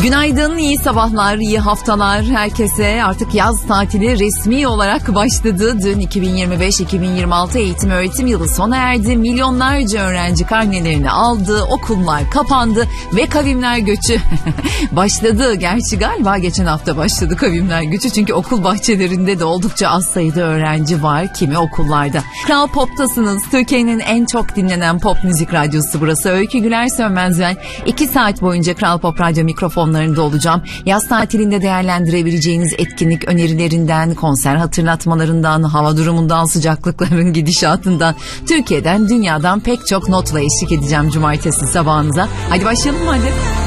Günaydın, iyi sabahlar, iyi haftalar herkese. Artık yaz tatili resmi olarak başladı. Dün 2025-2026 eğitim öğretim yılı sona erdi. Milyonlarca öğrenci karnelerini aldı, okullar kapandı ve kavimler göçü başladı. Gerçi galiba geçen hafta başladı kavimler göçü. Çünkü okul bahçelerinde de oldukça az sayıda öğrenci var, kimi okullarda. Kral Pop'tasınız. Türkiye'nin en çok dinlenen pop müzik radyosu burası. Öykü Güler Sönmez ben. 2 saat boyunca Kral Pop Radyo mikrofonlarında olacağım. Yaz tatilinde değerlendirebileceğiniz etkinlik önerilerinden, konser hatırlatmalarından, hava durumundan, sıcaklıkların gidişatından, Türkiye'den, dünyadan pek çok notla eşlik edeceğim cumartesi sabahınıza. Hadi başlayalım mı hadi?